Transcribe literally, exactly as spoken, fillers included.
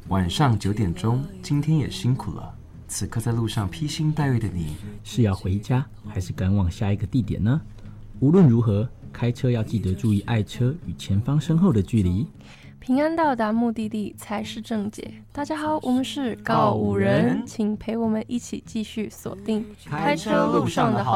晚上九点钟，今天也辛苦了。此刻在路上披星戴月的你， 是要回家还是赶往下一个地点呢？无论如何，开车要记得注意爱车与前方身后的距离， 平安到达目的地才是正解。大家好，我们是告五人，请陪我们一起继续锁定开车路上的好